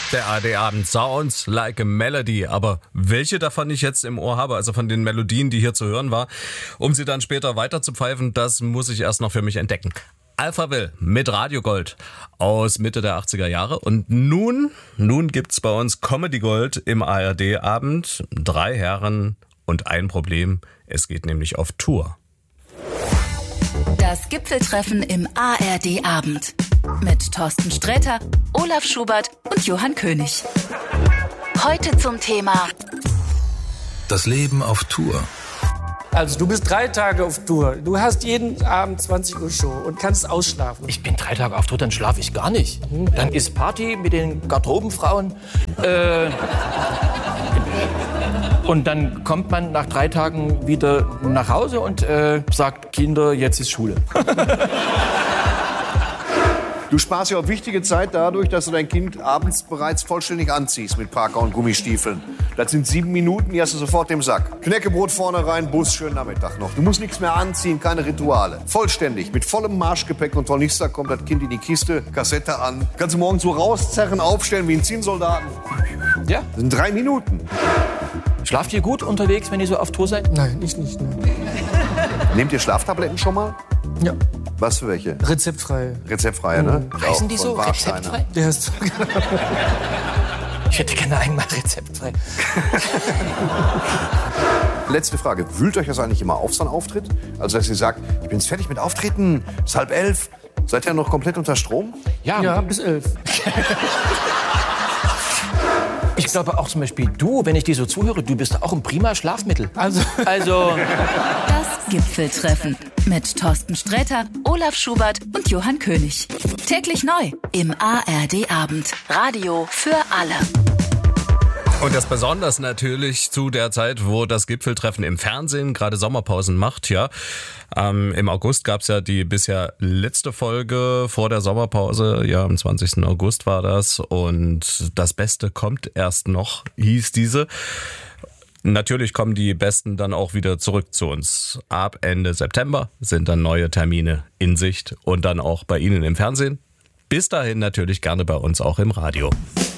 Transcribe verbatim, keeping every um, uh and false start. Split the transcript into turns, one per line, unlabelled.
Der A R D-Abend sounds like a melody. Aber welche davon ich jetzt im Ohr habe, also von den Melodien, die hier zu hören war, um sie dann später weiter zu pfeifen, das muss ich erst noch für mich entdecken. Alphaville mit Radio Gold aus Mitte der achtziger Jahre. Und nun, nun gibt's bei uns Comedy Gold im A R D-Abend. Drei Herren und ein Problem. Es geht nämlich auf Tour.
Das Gipfeltreffen im A R D-Abend. Mit Thorsten Sträter, Olaf Schubert und Johann König. Heute zum Thema
das Leben auf Tour.
Also du bist drei Tage auf Tour. Du hast jeden Abend zwanzig Uhr Show und kannst ausschlafen.
Ich bin drei Tage auf Tour, dann schlafe ich gar nicht. Dann ist Party mit den Garderobenfrauen. Äh, und dann kommt man nach drei Tagen wieder nach Hause und äh, sagt, Kinder, jetzt ist Schule.
Du sparst ja auch wichtige Zeit dadurch, dass du dein Kind abends bereits vollständig anziehst mit Parker und Gummistiefeln. Das sind sieben Minuten, die hast du sofort im Sack. Knäckebrot vorne rein, Bus, schönen Nachmittag noch. Du musst nichts mehr anziehen, keine Rituale. Vollständig, mit vollem Marschgepäck und Tornister kommt das Kind in die Kiste, Kassette an. Kannst du morgens so rauszerren, aufstellen wie ein Zinnsoldaten.
Ja.
Das sind drei Minuten.
Schlaft ihr gut unterwegs, wenn ihr so auf Tour seid?
Nein, ich nicht. Nein.
Nehmt ihr Schlaftabletten schon mal?
Ja.
Was für welche?
Rezeptfrei.
Rezeptfreie, ne?
Mhm. Heißen die
Auch
so?
von Warsteiner.
Rezeptfrei?
Der ist
Ich hätte gerne einmal rezeptfrei.
Letzte Frage. Wühlt euch das eigentlich immer auf, so ein Auftritt? Also, dass ihr sagt, ich bin jetzt fertig mit Auftreten, es ist halb elf. Seid ihr noch komplett unter Strom?
Ja,
ja, bis elf.
Ich glaube auch zum Beispiel du, wenn ich dir so zuhöre, du bist auch ein prima Schlafmittel.
Also,
Also,
das Gipfeltreffen mit Thorsten Sträter, Olaf Schubert und Johann König. Täglich neu im A R D-Abend. Radio für alle.
Und das besonders natürlich zu der Zeit, wo das Gipfeltreffen im Fernsehen gerade Sommerpausen macht, ja. Ähm, Im August gab's ja die bisher letzte Folge vor der Sommerpause, ja, am zwanzigsten August war das. Und das Beste kommt erst noch, hieß diese. Natürlich kommen die Besten dann auch wieder zurück zu uns. Ab Ende September sind dann neue Termine in Sicht und dann auch bei Ihnen im Fernsehen. Bis dahin natürlich gerne bei uns auch im Radio.